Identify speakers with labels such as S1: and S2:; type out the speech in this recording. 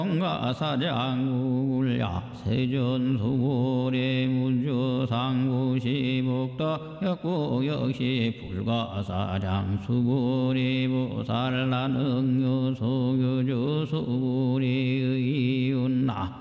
S1: 가사장구불야 세전수고래 무주상구시복도 역구역시 불가사장 수고리 보살라 능유소교주 수고리 의윤나